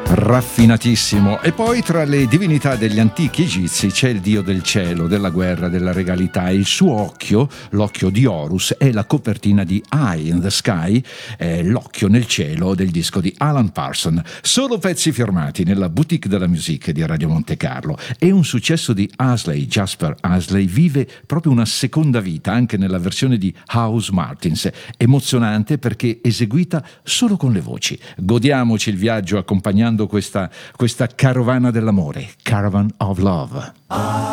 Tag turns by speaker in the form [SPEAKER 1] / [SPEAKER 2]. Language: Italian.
[SPEAKER 1] Raffinatissimo. E poi tra le divinità degli antichi egizi c'è il dio del cielo, della guerra, della regalità. Il suo occhio, l'occhio di Horus, è la copertina di Eye in the Sky, è l'occhio nel cielo del disco di Alan Parsons. Solo pezzi firmati nella boutique della musique di Radio Monte Carlo. E un successo di Asley, Jasper Asley, vive proprio una seconda vita anche nella versione di House Martins, emozionante perché eseguita solo con le voci. Godiamoci il viaggio accompagnando questa carovana dell'amore, Caravan of Love.